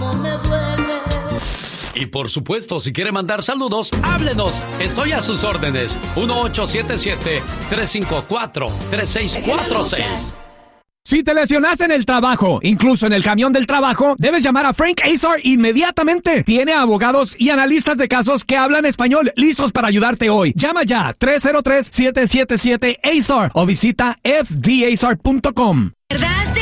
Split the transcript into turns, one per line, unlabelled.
Y por supuesto, si quiere mandar saludos, háblenos. Estoy a sus órdenes. 1877-354-3646.
Si te lesionaste en el trabajo, incluso en el camión del trabajo, debes llamar a Frank Azar inmediatamente. Tiene abogados y analistas de casos que hablan español listos para ayudarte hoy. Llama ya 303-777-AZAR o visita fdazar.com.